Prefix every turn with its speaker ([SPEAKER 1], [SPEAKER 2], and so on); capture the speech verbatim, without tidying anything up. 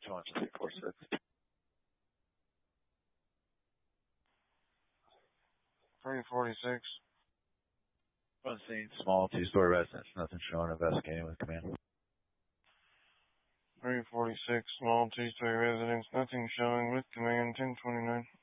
[SPEAKER 1] two one three four six.
[SPEAKER 2] three forty-six.
[SPEAKER 1] On scene, small two-story residence. Nothing showing. Investigating with command.
[SPEAKER 2] three forty-six, small two-story residence. Nothing showing with command. ten twenty-nine.